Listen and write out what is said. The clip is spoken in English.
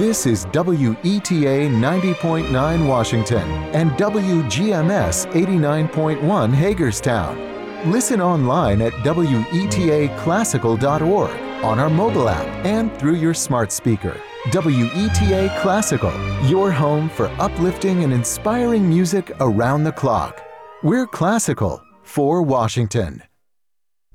This is WETA 90.9 Washington and WGMS 89.1 Hagerstown. Listen online at WETAclassical.org, on our mobile app, and through your smart speaker. WETA Classical, your home for uplifting and inspiring music around the clock. We're classical for Washington.